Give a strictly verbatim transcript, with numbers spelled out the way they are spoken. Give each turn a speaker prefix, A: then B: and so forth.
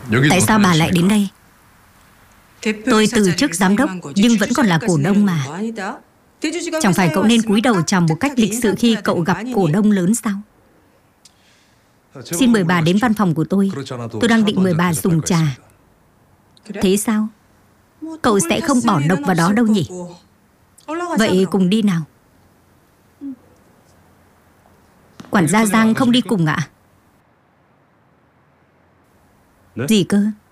A: Tại sao bà lại đến đây? Tôi từ chức giám đốc nhưng vẫn còn là cổ đông mà. Chẳng phải cậu nên cúi đầu chào một cách lịch sự khi cậu gặp cổ đông lớn sao? Xin mời bà đến văn phòng của tôi. Tôi đang định mời bà dùng trà. Thế sao? Cậu sẽ không bỏ độc vào đó đâu nhỉ? Vậy cùng đi nào. Quản gia Giang không đi cùng ạ? Gì cơ?